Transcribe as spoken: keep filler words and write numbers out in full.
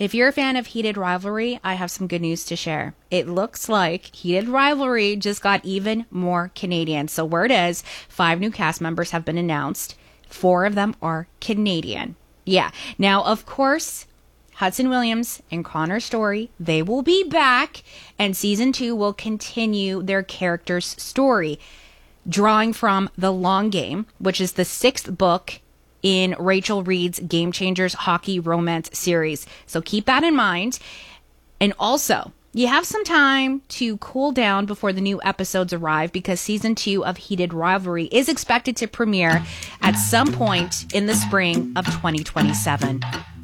If you're a fan of Heated Rivalry, I have some good news to share. It looks like Heated Rivalry just got even more Canadian. So word is, five new cast members have been announced. Four of them are Canadian. Yeah. Now, of course, Hudson Williams and Connor Story, they will be back, and season two will continue their character's story, drawing from The Long Game, which is the sixth book in Rachel Reed's Game Changers hockey romance series. So keep that in mind. And also, you have some time to cool down before the new episodes arrive, because season two of Heated Rivalry is expected to premiere at some point in the spring of twenty twenty-seven.